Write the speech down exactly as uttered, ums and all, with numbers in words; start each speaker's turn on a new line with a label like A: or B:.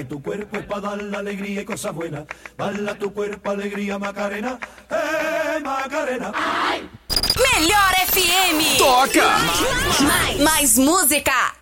A: Tu cuerpo es para dar la alegría y cosas buenas. Bala tu cuerpo, alegría, Macarena. ¡Eh, Macarena!
B: Melhor F M.
C: Toca!
B: Mais, mais música.